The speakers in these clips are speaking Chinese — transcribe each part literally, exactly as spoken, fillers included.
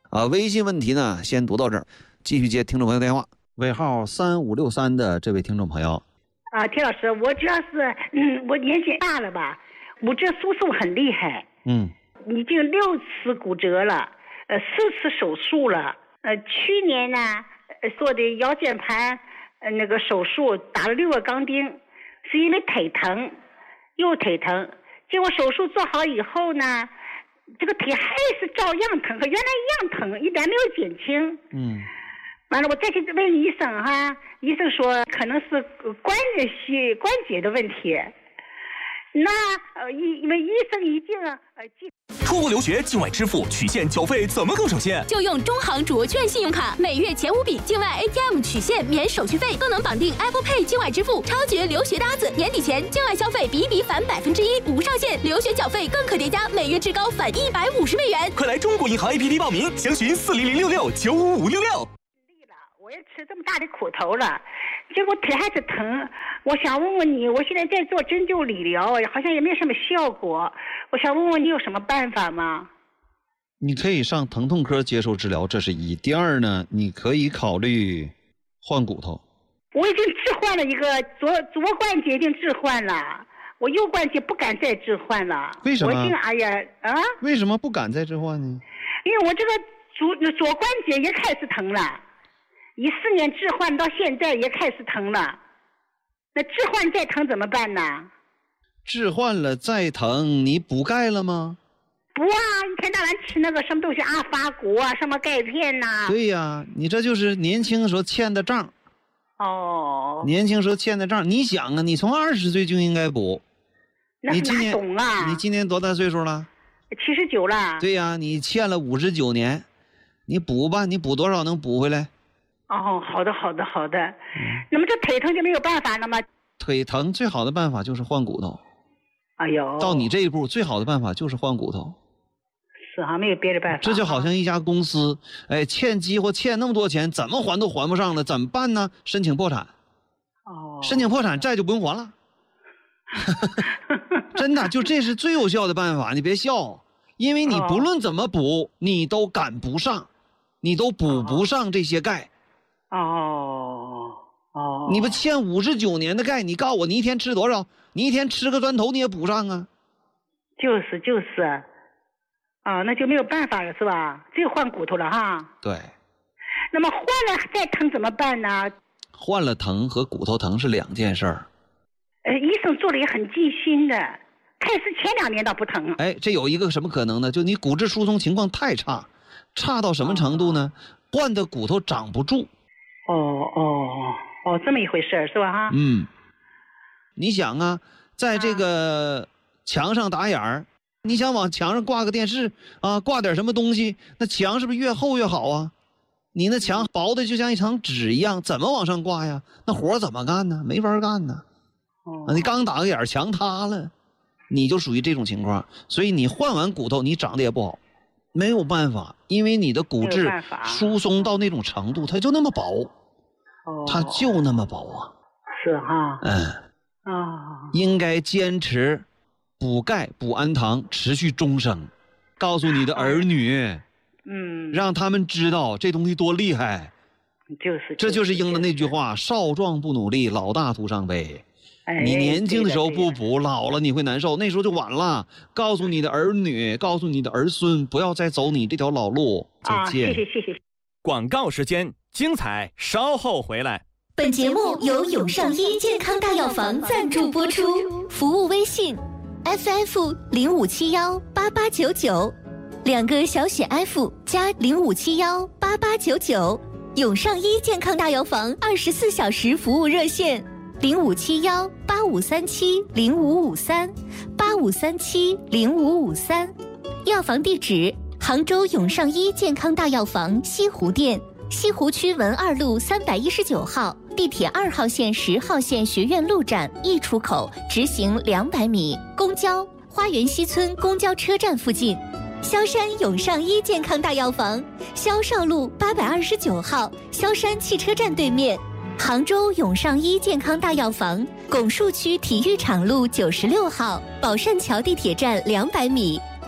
啊，微信问题呢先读到这儿，继续接听众朋友电话。尾号三五六三的这位听众朋友。 啊，田老师，我主要是，嗯，我年纪大了吧，我这sus瘦很厉害， 嗯， 已经六次骨折了，呃，四次手术了，呃，去年呢，呃，做的腰间盘，呃，那个手术打了六个钢钉，是因为腿疼，又腿疼，结果手术做好以后呢，这个腿还是照样疼，和原来一样疼，一点没有减轻， 嗯。 完了，我再去问医生哈，医生说可能是关节关节的问题。那呃，因因为医生已经呃， 出国留学境外支付取现缴费怎么更省心？ 就用中行卓券信用卡，每月前五笔境外 A T M 取现免手续费，更能绑定 Apple Pay 境外支付，超绝留学搭子。年底前境外消费比一比返百分之一，无上限；留学缴费更可叠加，每月至高返一百五十美元。 快来中国银行 A P P 报名，详询四零零六六九五五六六。 我也吃这么大的苦头了，结果腿还是疼。我想问问你，我现在在做针灸理疗，好像也没有什么效果。我想问问你有什么办法吗？ 你可以上疼痛科接受治疗，这是一。第二呢，你可以考虑换骨头。 我已经置换了一个左左关节，已经置换了，我右关节不敢再置换了。 为什么？ 我已经哎呀啊！ 为什么不敢再置换呢？ 因为我这个左左关节也开始疼了。一四年置换到现在也开始疼了，那置换再疼怎么办呢？ 置换了再疼，你补钙了吗？ 不啊，一天到晚吃那个什么东西阿法谷啊，什么钙片呐、啊。 对呀，你这就是年轻时候欠的账。 哦。 年轻时候欠的账，你想啊，你从二十岁就应该补。 那是哪懂啊？ 你今年多大岁数了？ 七十九了。 对呀，你欠了五十九年，你补吧，你补多少能补回来？ 哦，好的，好的，好的。嗯、那么这腿疼就没有办法了吗？ 腿疼最好的办法就是换骨头。 哎呦， 到你这一步，最好的办法就是换骨头。 是啊，没有别的办法。 这就好像一家公司，哎，欠鸡或欠那么多钱，怎么还都还不上了，怎么办呢？申请破产。 哦。 申请破产，债就不用还了。真的，就这是最有效的办法。你别笑，因为你不论怎么补，你都赶不上，你都补不上这些钙。 哦哦， 你不欠五十九年的钙，你告诉我你一天吃多少？你一天吃个砖头你也补上啊？ 就是就是，啊，那就没有办法了是吧？只有换骨头了哈。 对。 那么换了再疼怎么办呢？ 换了疼和骨头疼是两件事儿。 呃，医生做的也很尽心的，开始前两年倒不疼。 哎，这有一个什么可能呢？就你骨质疏松情况太差，差到什么程度呢？哦、换的骨头长不住。 哦哦哦，这么一回事是吧？哈， 嗯，你想啊，在这个墙上打眼儿，啊、你想往墙上挂个电视啊，挂点什么东西，那墙是不是越厚越好啊？你那墙薄的就像一层纸一样，怎么往上挂呀？那活怎么干呢？没法干呢。哦、啊，你刚打个眼儿，墙塌了，你就属于这种情况，所以你换完骨头，你长得也不好，没有办法，因为你的骨质疏松到那种程度，它就那么薄。它就那么薄啊， 是哈， 嗯， 啊， 应该坚持补钙、补氨糖，持续终生。告诉你的儿女， 嗯， 让他们知道这东西多厉害。 就是， 这就是应了那句话：少壮不努力，老大徒伤悲。 哎， 你年轻的时候不补，老了你会难受，那时候就晚了。告诉你的儿女，告诉你的儿孙，不要再走你这条老路。再见。 啊，谢谢谢谢。 广告时间。精彩稍后回来。 本节目由永上医健康大药房赞助播出，服务微信 F F 零五七幺八八九九，两个小写 F 加零五七幺八八九九。永上医健康大药房二十四小时服务热线零五七幺八五三七零五五三八五三七零五五三。药房地址：杭州永上医健康大药房西湖店。西湖区文二路三百一十九号，地铁二号线、十号线学院路站 E 出口，直行两百米。公交花园西村公交车站附近。萧山永上医健康大药房，萧少路八百二十九号，萧山汽车站对面。杭州永上医健康大药房，拱墅区体育场路九十六号，宝善桥地铁站两百米。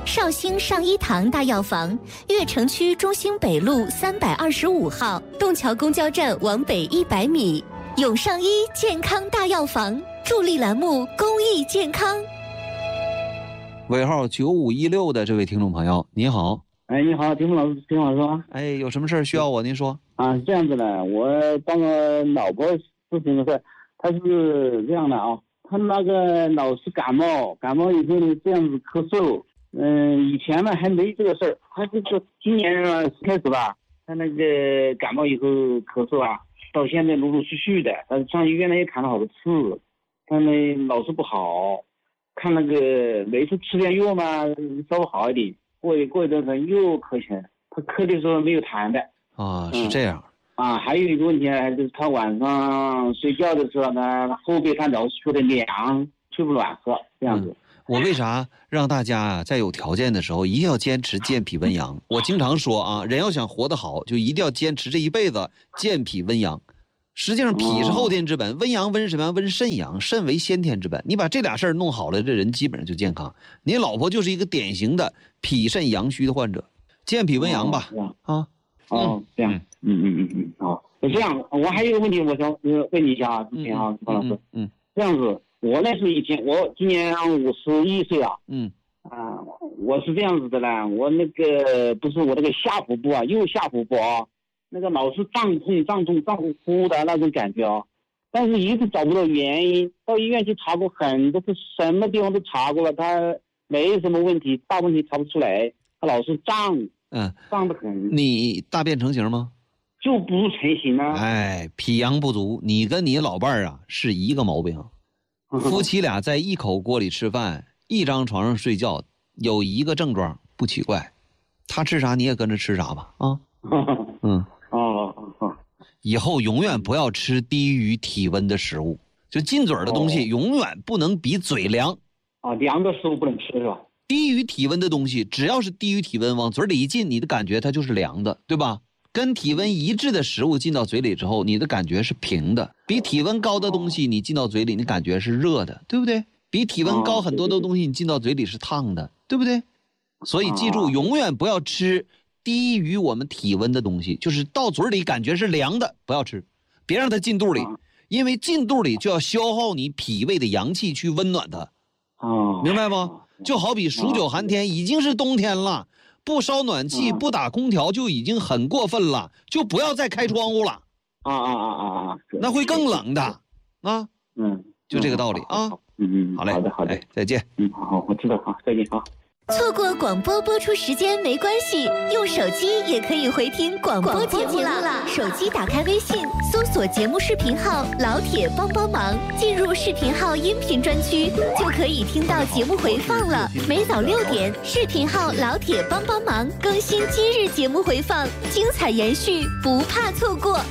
绍兴上一堂大药房，悦城区中兴北路三百二十五号，洞桥公交站往北一百米。永上医健康大药房助力栏目公益健康。 尾号九五一六的这位听众朋友，你好。 哎，你好，听众老师，听老师吗？ 哎，有什么事需要我？您说。 啊，是这样子的，我帮我老婆事情的事，她是这样的啊，她那个老是感冒，感冒以后呢这样子咳嗽，嗯，以前呢还没这个事儿，她就是今年开始吧，她那个感冒以后咳嗽啊，到现在陆陆续续的，但是上医院呢也看了好多次，她呢老是不好，看那个每次吃点药嘛稍微好一点，过一过一段时间又咳起来，她咳的时候没有痰的。 啊，是这样、 嗯、啊，还有一个问题呢，就是他晚上睡觉的时候呢，后背他老是觉得凉，睡不暖和这样子、嗯。 我为啥让大家啊，在有条件的时候一定要坚持健脾温阳？我经常说啊，人要想活得好，就一定要坚持这一辈子健脾温阳。实际上，脾是后天之本，温阳温什么？温肾阳，肾为先天之本。你把这俩事儿弄好了，这人基本上就健康。你老婆就是一个典型的脾肾阳虚的患者，健脾温阳吧， 哦、啊。哦，这样，嗯嗯嗯嗯，好，这样，我还有一个问题，我想问你一下啊，之前啊，高老师， 嗯， 这样子，我那是以前，我今年五十一岁啊， 嗯， 啊，我是这样子的啦，我那个不是我那个下腹部啊，右下腹部啊，那个老是胀痛、胀痛、胀乎乎的那种感觉啊，但是一直找不到原因，到医院去查过很多次，什么地方都查过了，他没什么问题，大问题查不出来，他老是胀。 嗯， 胀得很。 你大便成型吗？ 就不成型啊。 哎，脾阳不足，你跟你老伴儿啊是一个毛病。夫妻俩在一口锅里吃饭，一张床上睡觉，有一个症状不奇怪，他吃啥你也跟着吃啥吧啊。嗯。 哦哦。 以后永远不要吃低于体温的食物，就进嘴的东西永远不能比嘴凉。 啊，凉的食物不能吃是吧？ 低于体温的东西，只要是低于体温，往嘴里一进，你的感觉它就是凉的，对吧？跟体温一致的食物进到嘴里之后，你的感觉是平的。比体温高的东西，你进到嘴里，你感觉是热的，对不对？比体温高很多的东西，你进到嘴里是烫的，对不对？所以记住，永远不要吃低于我们体温的东西，就是到嘴里感觉是凉的，不要吃，别让它进肚里，因为进肚里就要消耗你脾胃的阳气去温暖它。 哦， 明白不？就好比数九寒天，已经是冬天了，不烧暖气、不打空调就已经很过分了，就不要再开窗户了。 啊啊啊啊啊！ 那会更冷的啊。 嗯， 就这个道理啊。 嗯嗯， 好嘞， 好的好的， 再见。 嗯，好，我知道，好，再见，好。 错过广播播出时间没关系，用手机也可以回听广播节目啦。手机打开微信，搜索节目视频号“老铁帮帮忙”，进入视频号音频专区，就可以听到节目回放了。每早六点，视频号“老铁帮帮忙”更新今日节目回放，精彩延续，不怕错过。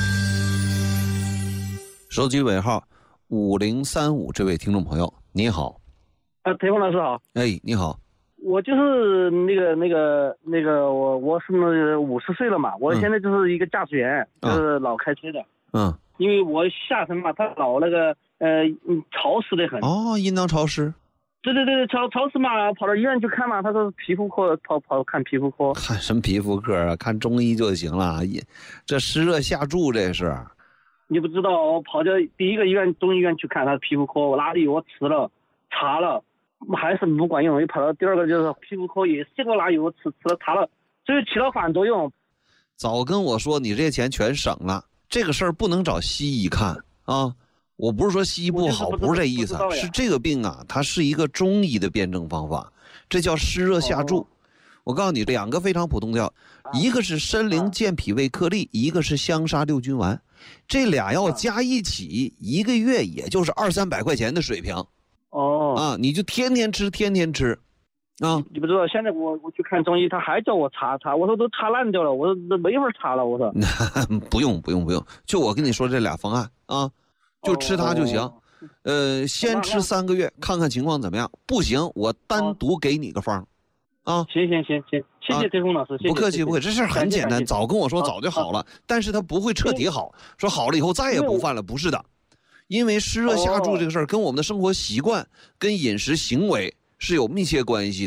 手机尾号五零三五，这位听众朋友，你好。 啊，裴峰老师好。 哎，你好。 我就是那个那个那个我我是那五十岁了嘛，我现在就是一个驾驶员，嗯、就是老开车的。 嗯。 因为我下身嘛，它老那个呃潮湿的很。 哦，阴囊潮湿。 对对对，潮潮湿嘛，跑到医院去看嘛，他说皮肤科，跑跑看皮肤科。 看什么皮肤科啊？看中医就行了。这湿热下注这是。 你不知道，我跑到第一个医院中医院去看他皮肤科，我拉里我吃了查了。还是不管用，又跑到第二个就是皮肤科，也是给我拿油吃吃了查了，所以起了反作用。 早跟我说你这些钱全省了，这个事儿不能找西医看啊！我不是说西医不好，不是这意思，是这个病啊，它是一个中医的辩证方法，这叫湿热下注。哦、我告诉你，两个非常普通的药，啊、一个是参苓健脾胃颗粒，一个是香砂六君丸，这俩药加一起，一个月也就是二三百块钱的水平。 哦啊，你就天天吃，天天吃，啊！ 你不知道，现在我我去看中医，他还叫我查查，我说都查烂掉了，我说没法查了，我说。 不用不用不用，就我跟你说这俩方案啊，就吃它就行。哦、呃，先吃三个月，看看情况怎么样。不行，我单独给你个方。啊， 行行行行，谢谢裴峰老师，谢谢。 不客气不客气，这事儿很简单，早跟我说早就好了，但是他不会彻底好，说好了以后再也不犯了，不是的。因为湿热下注这个事儿跟我们的生活习惯、跟饮食行为是有密切关系的，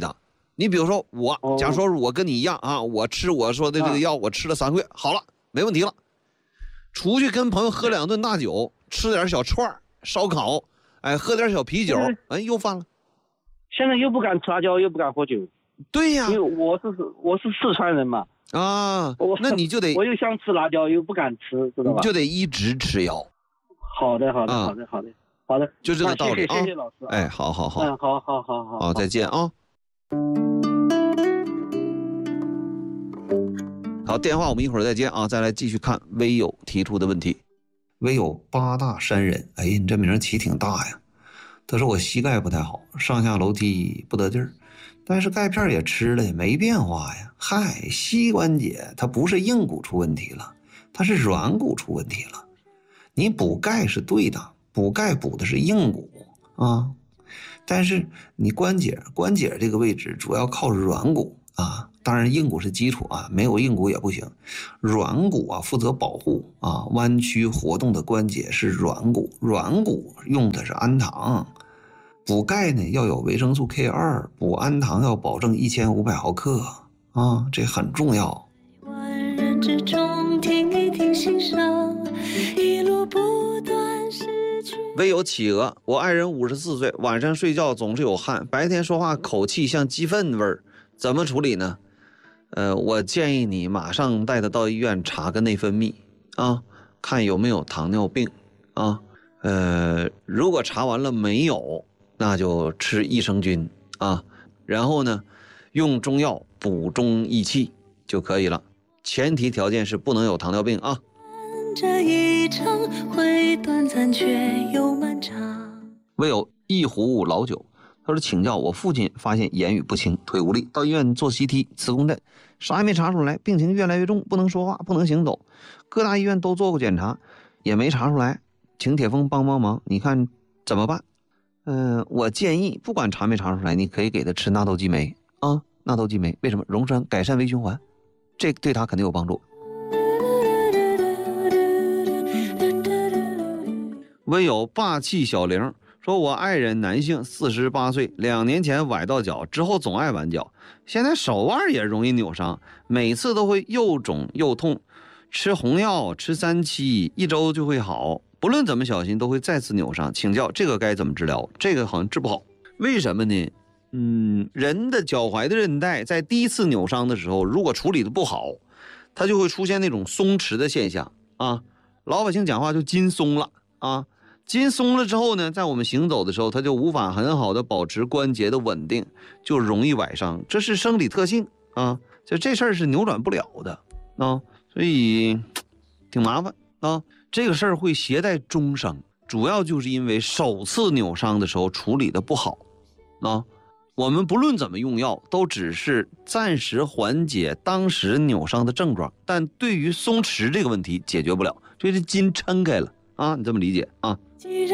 你比如说我， 哦假如说我跟你一样啊，我吃我说的这个药，我吃了三个月，好了，没问题了。出去跟朋友喝两顿大酒，吃点小串烧烤，哎，喝点小啤酒，哎，又犯了。 现在又不敢吃辣椒，又不敢喝酒。 对呀， 因为我是我是四川人嘛。 啊，那你就得我又想吃辣椒，又不敢吃，知道吧？ 就得一直吃药。 好的，好的， 啊、 好的，好的，好的， 就这个道理啊。 谢谢老师。 哎，好好好， 嗯，好好好好， 好，再见啊。好，电话我们一会儿再接啊，再来继续看微友提出的问题。微友八大山人，哎，你这名起挺大呀。他说我膝盖不太好，上下楼梯不得劲儿，但是钙片也吃了，也没变化呀。嗨，膝关节它不是硬骨出问题了，它是软骨出问题了。你补钙是对的，补钙补的是硬骨啊，但是你关节关节这个位置主要靠软骨啊，当然硬骨是基础啊，没有硬骨也不行。软骨啊负责保护啊，弯曲活动的关节是软骨，软骨用的是氨糖。补钙呢要有维生素 K 二， 补氨糖要保证一千五百毫克啊，这很重要。万人之中听一听欣赏，一路不断失去。唯有企鹅，我爱人五十四岁，晚上睡觉总是有汗，白天说话口气像鸡粪味儿，怎么处理呢？呃，我建议你马上带他到医院查个内分泌啊，看有没有糖尿病啊。呃，如果查完了没有，那就吃益生菌啊，然后呢，用中药补中益气就可以了。前提条件是不能有糖尿病啊。这一场会短暂却又漫长。唯有一壶老酒，他说请教我父亲发现言语不清，腿无力，到医院做 C T 磁共振，啥也没查出来，病情越来越重，不能说话，不能行走，各大医院都做过检查，也没查出来，请铁峰帮帮忙，你看怎么办？嗯、呃，我建议不管查没查出来，你可以给他吃纳豆激酶啊，纳豆激酶为什么？溶栓改善微循环，这对他肯定有帮助。唯有霸气小玲说，我爱人男性四十八岁，两年前崴到脚之后总爱崴脚，现在手腕也容易扭伤，每次都会又肿又痛，吃红药吃三期一周就会好，不论怎么小心都会再次扭伤，请教这个该怎么治疗？这个好像治不好，为什么呢？嗯，人的脚踝的韧带在第一次扭伤的时候，如果处理的不好，它就会出现那种松弛的现象啊，老百姓讲话就筋松了啊。筋松了之后呢，在我们行走的时候，它就无法很好的保持关节的稳定，就容易崴伤，这是生理特性啊，就这事儿是扭转不了的啊，所以挺麻烦啊。这个事儿会携带终生，主要就是因为首次扭伤的时候处理的不好啊。我们不论怎么用药，都只是暂时缓解当时扭伤的症状，但对于松弛这个问题解决不了，所以这筋撑开了啊，你这么理解啊。